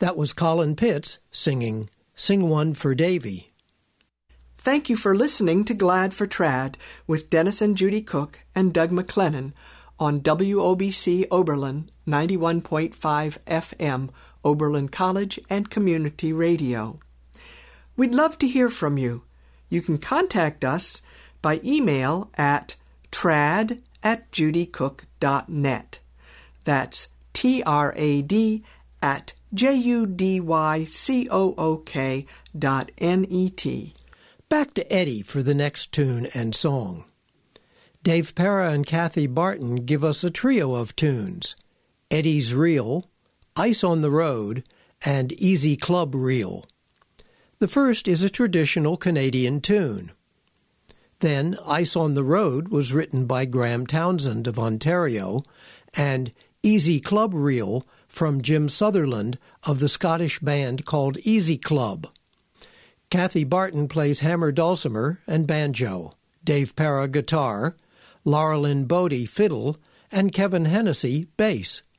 That was Colin Pitts singing Sing One for Davy. Thank you for listening to Glad for Trad with Dennis and Judy Cook and Doug McLennan on WOBC Oberlin 91.5 FM, Oberlin College and Community Radio. We'd love to hear from you. You can contact us by email at trad@judycook.net. That's trad@judycook.net. Back to Eddie for the next tune and song. Dave Para and Kathy Barton give us a trio of tunes: Eddie's Reel, Ice on the Road, and Easy Club Reel. The first is a traditional Canadian tune. Then Ice on the Road was written by Graham Townsend of Ontario, and Easy Club Reel from Jim Sutherland of the Scottish band called Easy Club. Kathy Barton plays hammer dulcimer and banjo, Dave Para guitar, Laurelyn Bodie fiddle, and Kevin Hennessy bass.